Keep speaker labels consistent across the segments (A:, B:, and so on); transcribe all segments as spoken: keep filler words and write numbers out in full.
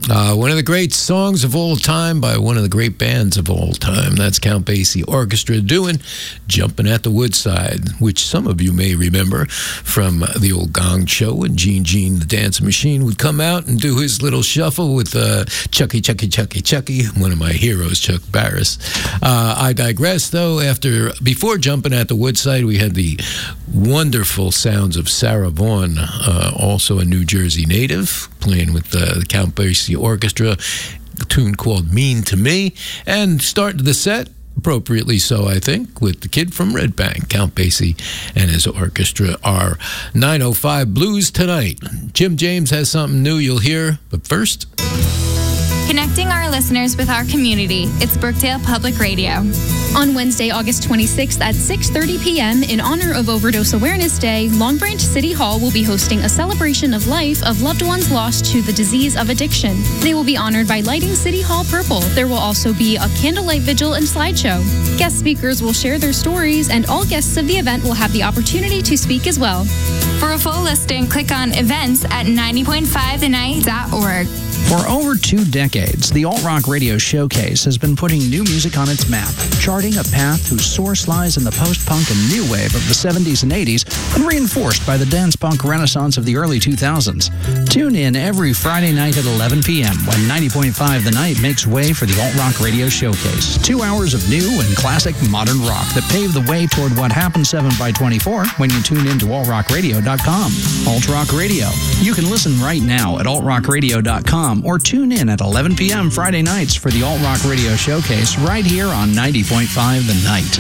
A: Uh, one of the great songs of all time by one of the great bands of all time. That's Count Basie Orchestra doing Jumping at the Woodside, which some of you may remember from the old Gong Show when Gene Gene the Dancing Machine would come out and do his little shuffle with uh, Chucky, Chucky, Chucky, Chucky, one of my heroes, Chuck Barris. Uh, I digress, though. After Before Jumping at the Woodside, we had the wonderful sounds of Sarah Vaughan, uh, also a New Jersey native, playing with uh, the Count Basie Orchestra, a tune called Mean to Me, and started the set, appropriately so, I think, with the kid from Red Bank, Count Basie and his orchestra. Our nine oh five Blues tonight. Jim James has something new you'll hear, but first...
B: Connecting our listeners with our community, it's Brookdale Public Radio.
C: On Wednesday, August twenty-sixth at six thirty p.m., in honor of Overdose Awareness Day, Long Branch City Hall will be hosting a celebration of life of loved ones lost to the disease of addiction. They will be honored by lighting City Hall purple. There will also be a candlelight vigil and slideshow. Guest speakers will share their stories, and all guests of the event will have the opportunity to speak as well.
B: For a full listing, click on events at ninety point five the night dot org.
D: For over two decades, the Alt Rock Radio Showcase has been putting new music on its map, charting a path whose source lies in the post-punk and new wave of the seventies and eighties, and reinforced by the dance-punk renaissance of the early two thousands. Tune in every Friday night at eleven p.m. when ninety point five The Night makes way for the Alt Rock Radio Showcase. Two hours of new and classic modern rock that pave the way toward what happens seven by twenty-four when you tune in to alt rock radio dot com. Alt Rock Radio. You can listen right now at alt rock radio dot com or tune in at eleven p.m. Friday nights for the Alt Rock Radio Showcase right here on ninety point five The Night.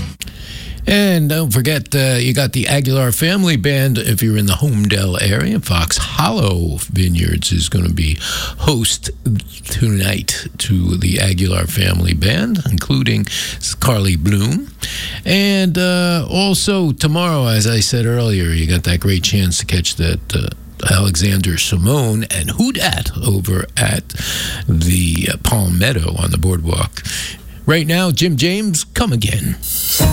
A: And don't forget, uh, you got the Aguilar Family Band. If you're in the Homedale area, Fox Hollow Vineyards is going to be host tonight to the Aguilar Family Band, including Carly Bloom. And uh, also tomorrow, as I said earlier, you got that great chance to catch that uh, Alexander Simone and Who Dat over at the uh, Palmetto on the boardwalk. Right now, Jim James, Come Again.